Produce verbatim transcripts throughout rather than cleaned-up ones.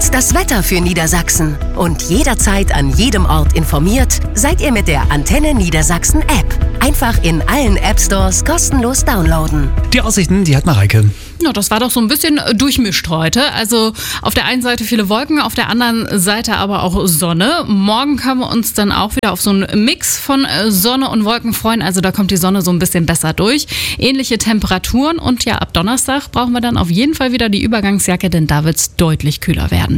Jetzt das Wetter für Niedersachsen. Und jederzeit an jedem Ort informiert seid ihr mit der Antenne Niedersachsen App. Einfach in allen App Stores kostenlos downloaden. Die Aussichten, die hat Mareike. Ja, das war doch so ein bisschen durchmischt heute. Also auf der einen Seite viele Wolken, auf der anderen Seite aber auch Sonne. Morgen können wir uns dann auch wieder auf so einen Mix von Sonne und Wolken freuen. Also da kommt die Sonne so ein bisschen besser durch. Ähnliche Temperaturen und ja, ab Donnerstag brauchen wir dann auf jeden Fall wieder die Übergangsjacke, denn da wird es deutlich kühler werden.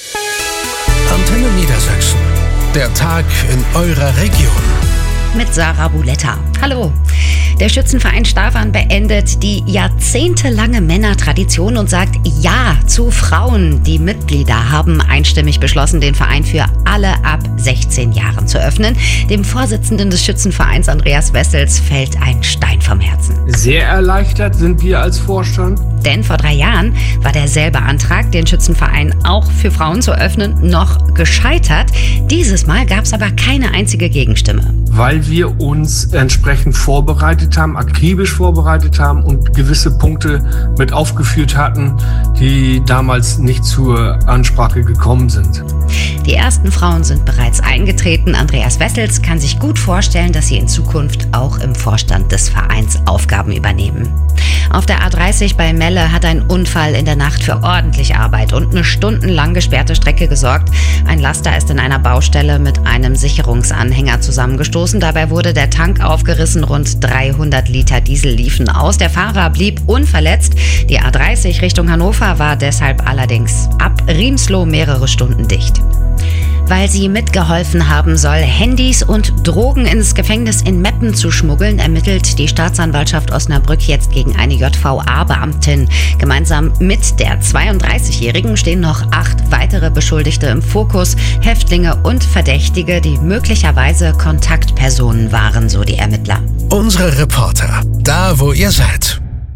Antenne Niedersachsen. Der Tag in eurer Region. Mit Sarah Buletta. Hallo. Der Schützenverein Stavern beendet die jahrzehntelange Männertradition und sagt Ja zu Frauen. Die Mitglieder haben einstimmig beschlossen, den Verein für alle ab sechzehn Jahren zu öffnen. Dem Vorsitzenden des Schützenvereins, Andreas Wessels, fällt ein Stein vom Herzen. Sehr erleichtert sind wir als Vorstand. Denn vor drei Jahren war derselbe Antrag, den Schützenverein auch für Frauen zu öffnen, noch gescheitert. Dieses Mal gab es aber keine einzige Gegenstimme. Weil wir uns entsprechend vorbereitet haben, akribisch vorbereitet haben und gewisse Punkte mit aufgeführt hatten, die damals nicht zur Ansprache gekommen sind. Die ersten Frauen sind bereits eingetreten. Andreas Wessels kann sich gut vorstellen, dass sie in Zukunft auch im Vorstand des Vereins Aufgaben übernehmen. Auf der A dreißig bei Melle hat ein Unfall in der Nacht für ordentlich Arbeit und eine stundenlang gesperrte Strecke gesorgt. Ein Laster ist in einer Baustelle mit einem Sicherungsanhänger zusammengestoßen. Dabei wurde der Tank aufgerissen. Rund dreihundert Liter Diesel liefen aus. Der Fahrer blieb unverletzt. Die A dreißig Richtung Hannover war deshalb allerdings ab Riemsloh mehrere Stunden dicht. Weil sie mitgeholfen haben soll, Handys und Drogen ins Gefängnis in Meppen zu schmuggeln, ermittelt die Staatsanwaltschaft Osnabrück jetzt gegen eine J V A-Beamtin. Gemeinsam mit der zweiunddreißigjährigen stehen noch acht weitere Beschuldigte im Fokus, Häftlinge und Verdächtige, die möglicherweise Kontaktpersonen waren, so die Ermittler. Unsere Reporter, da wo ihr seid.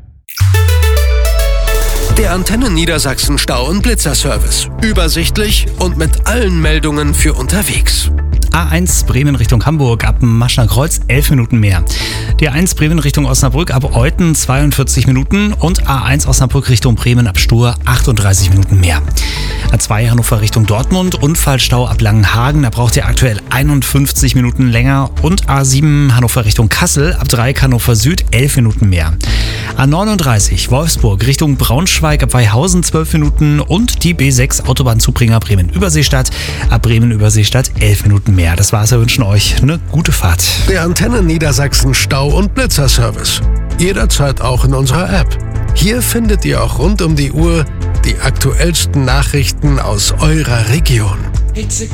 Der Antenne Niedersachsen Stau- und Blitzerservice. Übersichtlich und mit allen Meldungen für unterwegs. A eins Bremen Richtung Hamburg ab Maschner Kreuz elf Minuten mehr. Die A eins Bremen Richtung Osnabrück ab Euthen zweiundvierzig Minuten und A eins Osnabrück Richtung Bremen ab Stur achtunddreißig Minuten mehr. A zwei Hannover Richtung Dortmund, Unfallstau ab Langenhagen, da braucht ihr aktuell einundfünfzig Minuten länger und A sieben Hannover Richtung Kassel ab Dreieck Hannover Süd elf Minuten mehr. A neununddreißig Wolfsburg Richtung Braunschweig ab Weihausen zwölf Minuten und die B sechs Autobahnzubringer Bremen-Überseestadt ab Bremen-Überseestadt elf Minuten mehr. Das war's, wir wünschen euch eine gute Fahrt. Der Antenne Niedersachsen Stau- und Blitzerservice. Jederzeit auch in unserer App. Hier findet ihr auch rund um die Uhr die aktuellsten Nachrichten aus eurer Region.